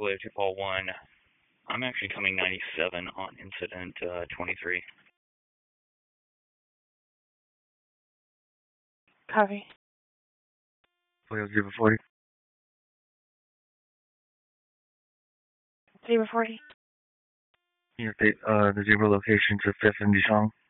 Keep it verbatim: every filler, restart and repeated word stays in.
Clear two four one. I'm actually coming ninety-seven on incident uh, twenty-three. Copy. zero forty. zero forty. You update uh, the zebra location to fifth and Duchamp.